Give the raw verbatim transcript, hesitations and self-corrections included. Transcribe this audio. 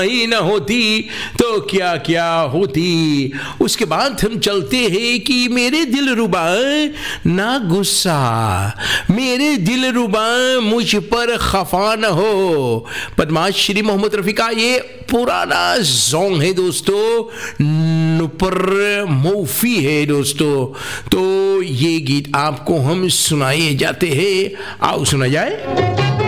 ही न होती तो क्या क्या होती। उसके बाद हम चलते हैं कि मेरे दिल रुबा ना गुस्सा, मेरे दिल रुबा मुझ पर खफा न हो। पद्माश्री मोहम्मद रफ़ी का ये पुराना सॉन्ग है दोस्तों, नुपुर मौफी है दोस्तों। तो ये गीत आपको हम सुनाए जाते हैं, आओ सुना जाए।